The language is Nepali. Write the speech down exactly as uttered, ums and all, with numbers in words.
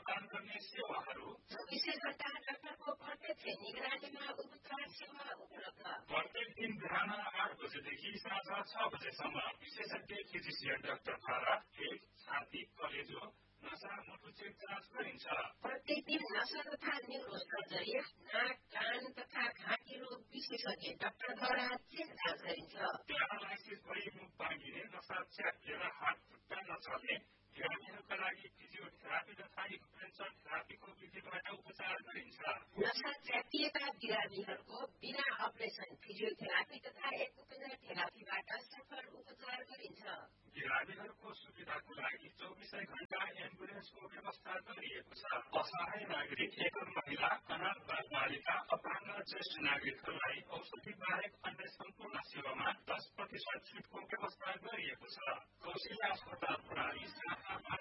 प्रदान गर्ने सेवाहरू चौबिसै घण्टा डाक्टरको प्रत्यक्ष निगरानीमा उपचार सेवा उपलब्ध प्रत्येक दिन बिहान आठ बजेदेखि साँझ छ बजेसम्म विशेषज्ञ फिजिसियन डाक्टरद्वारा पेट छाती कलेजो नसा मुटु चेक जाँच गरिन्छ। प्रत्येक दिन नसा तथा न्युरो सर्जरी नाक कान तथा घाँटी रोग विशेषज्ञ डाक्टरद्वारा चेक जाँच गरिन्छ। प्यारालाइसिस भई मुख बाँगिने नसा च्यापिएर हात खुट्टा नचल्ने बिरामीहरूका लागि फिजियोथेरापी तथा इक्युपेन्सर थेरापीको विधिबाट उपचार गरिन्छ। नसा च्यापिएका बिरामीहरूको बिना अपरेसन फिजियोथेरापी तथा एक्युपेन्सर थेरापीबाट सफल उपचार गरिन्छ। बिरामीहरूको सुविधाको लागि चौबिसै घण्टा एम्बुलेन्सको व्यवस्था गरिएको छ। असहाय नागरिक एकल महिला अनाथ बाल बालिका अपाङ्ग ज्येष्ठ नागरिकहरूलाई औषधि बाहेक अन्य सम्पूर्ण सेवामा दस प्रतिशत छुटको व्यवस्था गरिएको छ। कौशल्या अस्पताल प्रणाली शाखा